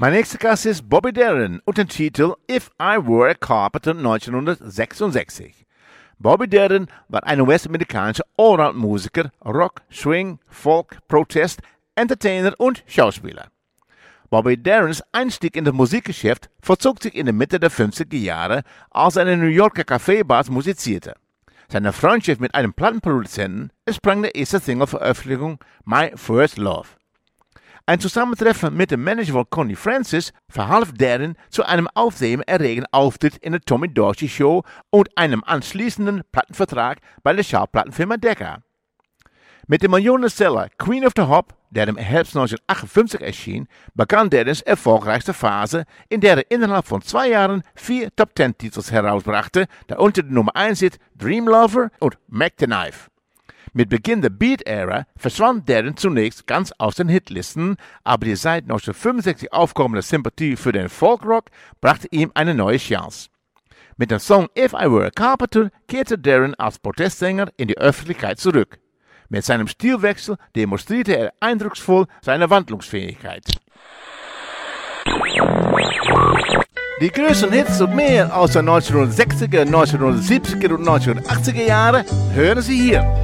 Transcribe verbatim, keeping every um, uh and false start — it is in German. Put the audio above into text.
Mein nächster Gast ist Bobby Darin und den Titel If I Were a Carpenter neunzehnhundertsechsundsechzig. Bobby Darin war ein US-amerikanischer Allround-Musiker, Rock, Swing, Folk, Protest, Entertainer und Schauspieler. Bobby Darins Einstieg in das Musikgeschäft vollzog sich in der Mitte der fünfziger Jahre, als er in den New Yorker Kaffeebars musizierte. Seine Freundschaft mit einem Plattenproduzenten entsprang der ersten Single-Veröffentlichung My First Love. Ein Zusammentreffen mit dem Manager von Connie Francis verhalf Darin zu einem aufsehenerregenden Auftritt in der Tommy Dorsey Show und einem anschließenden Plattenvertrag bei der Schallplattenfirma Decca. Mit dem Millionenseller Queen of the Hop, der im Herbst neunzehnhundertachtundfünfzig erschien, begann Darins erfolgreichste Phase, in der er innerhalb von zwei Jahren vier Top-Ten-Titels herausbrachte, darunter die Nummer eins Hit Dream Lover und Mac the Knife. Mit Beginn der Beat-Ära verschwand Darin zunächst ganz aus den Hitlisten, aber die seit neunzehnhundertfünfundsechzig aufkommende Sympathie für den Folkrock brachte ihm eine neue Chance. Mit dem Song If I Were a Carpenter kehrte Darin als Protestsänger in die Öffentlichkeit zurück. Mit seinem Stilwechsel demonstrierte er eindrucksvoll seine Wandlungsfähigkeit. Die größten Hits und mehr aus den neunzehnhundertsechziger, neunzehnhundertsiebziger und neunzehnhundertachtziger Jahren hören Sie hier.